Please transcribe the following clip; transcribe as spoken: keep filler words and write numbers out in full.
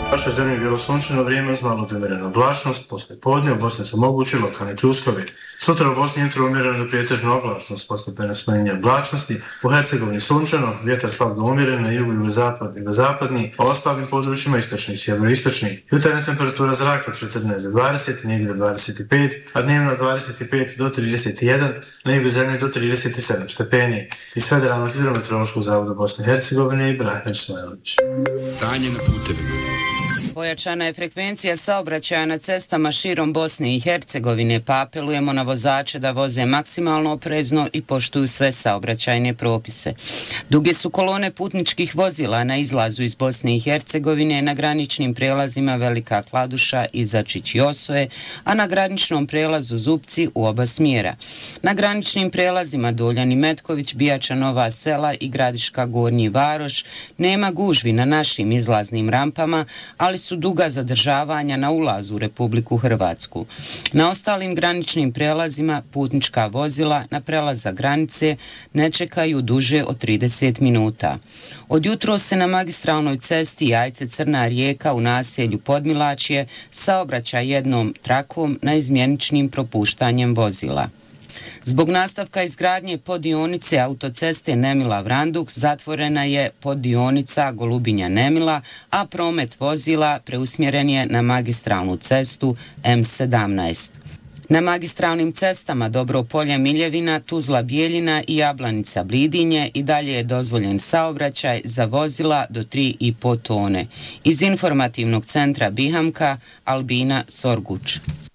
U našoj zemlji je bilo sunčano vrijeme uz malo odmjerenu oblačnost, posle podne u Bosni su mogući lokalni pljuskovi. Sutra u Bosni jutro umjereno do prijetežno oblačnost, postepeno smanjenje oblačnosti, u Hercegovini sunčano, vjetar slab do umjeren na jugu, jugozapad, jugozapadni, a ostalim područjima istočni i sjeveroistočni. Jutarnja temperatura zraka od četrnaest do dvadeset, negdje do dvadeset pet, a dnevno od dvadeset pet do trideset jedan, na jugu zemlje do trideset sedam stepeni. Iz Federalnog hidrometeorološkog zavoda Bosne i Hercegovine i Brahim Smajlović. Stanje na putevima. Pojačana je frekvencija saobraćaja na cestama širom Bosne i Hercegovine, pa apelujemo na vozače da voze maksimalno oprezno i poštuju sve saobraćajne propise. Duge su kolone putničkih vozila na izlazu iz Bosne i Hercegovine na graničnim prelazima Velika Kladuša i Začić i Osoje, a na graničnom prelazu Zupci u oba smjera. Na graničnim prelazima Doljan i Metković, Bijača Nova Sela i Gradiška Gornji Varoš nema gužvi na našim izlaznim rampama, ali su duga zadržavanja na ulazu u Republiku Hrvatsku. Na ostalim graničnim prelazima putnička vozila na prelaza granice ne čekaju duže od trideset minuta. Od jutro se na magistralnoj cesti Jajce-Crna Rijeka u naselju Podmilačje saobraća jednom trakom na izmjeničnim propuštanjem vozila. Zbog nastavka izgradnje poddionice autoceste Nemila-Vranduk zatvorena je poddionica Golubinja-Nemila, a promet vozila preusmjeren je na magistralnu cestu M sedamnaest. Na magistralnim cestama Dobropolje-Miljevina, Tuzla-Bijeljina i Jablanica-Blidinje i dalje je dozvoljen saobraćaj za vozila do tri i po tone. Iz informativnog centra Bihamka, Albina Sorguč.